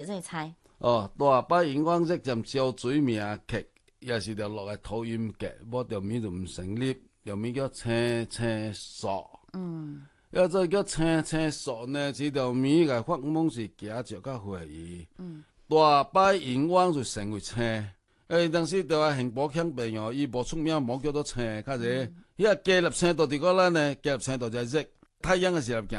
这个菜？ 哦，大摆荧光色占烧水名客，也是着落来土音格，无着米就毋成立，着米叫青青素。要做叫青青素呢，这条米个发蒙是夹着较回鱼。大摆荧光就成为青。当时着啊幸福强病哦，伊无出名，无叫做青，较侪。遐加入青都伫个咱呢，加入青都在热，太阳的时候行。